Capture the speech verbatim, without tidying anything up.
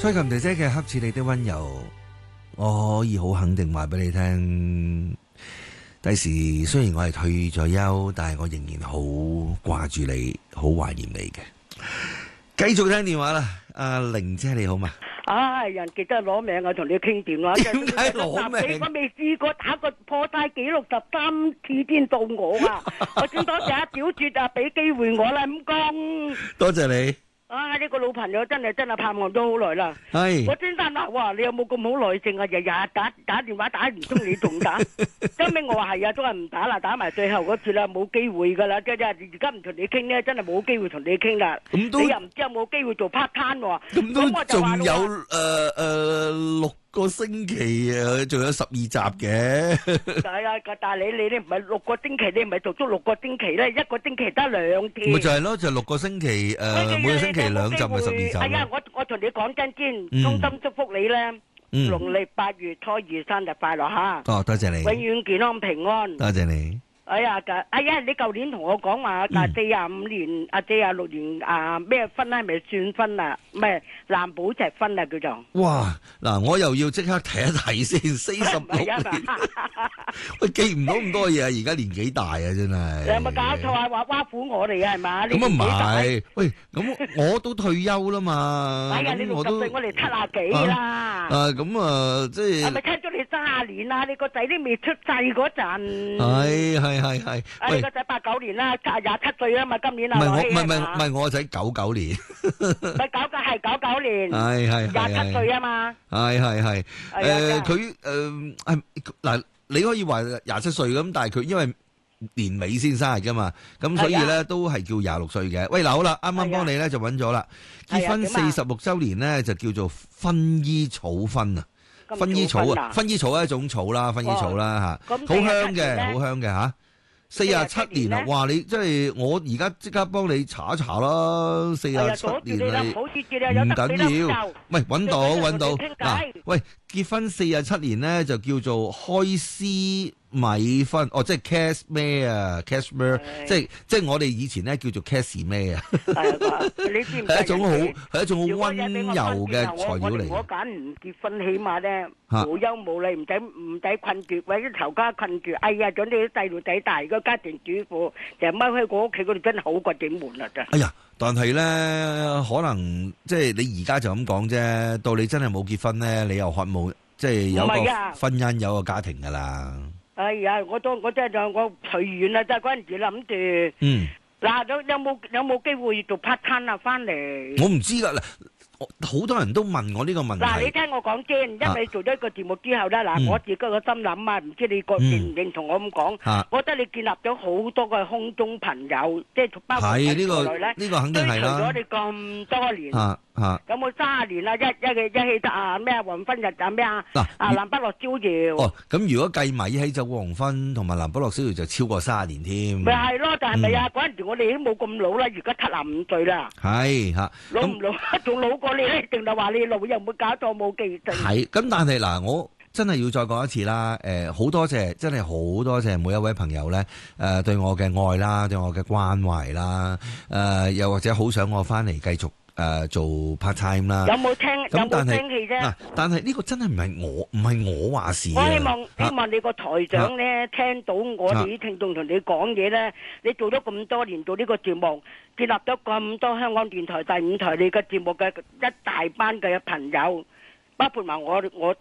蔡琴姐姐嘅《恰似你的溫柔》，我可以好肯定話俾你聽。第時雖然我係退咗休，但係我仍然好掛住你，好懷念你嘅。繼續聽電話啦，阿玲姐你好嘛？ 唉，人記得攞命啊，同你傾電話。 點解攞命？ 我未試過打過破晒紀錄十三次先到我啊！我先多謝阿表絕啊，俾機會我啦，咁講。 多謝你。 啊！呢個老朋友真係真係盼望咗好耐啦。係。我先生話：哇！你有冇咁好耐性啊？日日打打電話打唔通，你仲打？後尾我話係啊，都係唔打啦，打埋最後嗰次啦，冇機會噶啦。即係而家唔同你傾咧，真係冇機會同你傾啦。咁都你又唔知有冇機會做 part time 喎？ 咁都仲有誒誒六個星期啊，仲有十二集嘅。 係啊，但係你你你唔係六個星期，你唔係做足六個星期咧，一個星期得兩天。咪就係咯，就六個星期誒，每個星期兩集咪十二集。 係啊，我我同你講真先，衷心祝福你咧，農曆八月初二生日快樂吓。 哦，多謝你。 永遠健康平安。 多謝你。 哎呀，哎呀，你舊年同我講話，啊四廿五年，啊四廿六年，啊咩分咧？係咪算分啊？咩藍寶石分啊？叫做。 哇！嗱，我又要即刻提一提先，四十六年，喂，記唔到咁多嘢啊！而家年紀大啊，真係。 你有冇搞錯啊？話挖苦我哋啊，係嘛？ 咁啊唔係，喂，咁我都退休啦嘛。 哎呀，你六十歲，我哋七啊幾啦。 啊，咁啊，即係。係咪聽咗你卅年啊？你個仔都未出世嗰陣。 係係。係係， 啊！你個仔八九年啦，廿廿七歲啊嘛，今年啊， 唔係我唔係唔係唔係我個仔九九年， 唔係九九係九九年， 係係係廿七歲啊嘛， 係係係，誒佢誒係嗱，你可以話廿七歲咁，但係佢因為年尾先生日噶嘛，咁所以咧都係叫廿六歲嘅。喂，嗱好啦，啱啱幫你咧就揾咗啦，結婚四十六週年咧就叫做薰衣草婚啊，薰衣草啊，薰衣草係一種草啦，薰衣草啦嚇，好香嘅，好香嘅嚇。四十七年啦，哇！你即係我而家即刻幫你查一查啦，四十七年你唔緊要，喂，揾到揾到嗱，喂，結婚四十七年咧就叫做開絲米婚，哦，即係 cashmere 啊 ，cashmere，即係即係我哋以前咧叫做 cashmere 啊，係一種好係一種好溫柔嘅材料嚟。 我揀唔結婚，起碼咧無憂無慮，唔使唔使困住，或者頭家困住。哎呀，總之啲細路仔大，個家庭主婦成日踎喺我屋企嗰度，真係好鬼點悶啊！真。哎呀，但係咧，可能即係你而家就咁講啫，到你真係冇結婚咧，你又渴望即係有個婚姻，有個家庭噶啦。 哎呀，我都我真係就我隨緣啦，即係嗰陣時諗住，嗯，嗱有有冇有冇機會做 part time 啊？翻嚟我唔知噶啦，好多人都問我呢個問題。 嗱，你聽我講先，因為你做咗一個節目之後咧，嗱，我自己個心諗啊，唔知你個認唔認同我咁講？我覺得你建立咗好多個空中朋友，即係包括喺內咧，追隨咗你咁多年。有冇三十年啦？一一嘅一起得啊咩黃昏日啊咩啊？嗱啊南北落逍遙。 哦，咁如果計埋一起走黃昏同埋南北落逍遙就超過三十年添。 咪係咯，但係咪啊？嗰陣時我哋都冇咁老啦，而家七十五歲啦。 係吓， 老唔老？仲老過你咧？定係話你老又冇搞錯冇記性？ 係咁，但係嗱，我真係要再講一次啦。誒，好多謝，真係好多謝每一位朋友咧，誒對我嘅愛啦，對我嘅關懷啦，誒又或者好想我翻嚟繼續。誒、呃、做 part time 啦， 有冇聽有冇聽戲啫？ 但係呢個真係唔係我唔係我話事。 我希望、啊、希望你個台長咧、啊、聽到我哋啲聽眾同你講嘢咧，你做咗咁多年做呢個節目，建立咗咁多香港電台第五台你嘅節目嘅一大班嘅朋友，包括埋我我。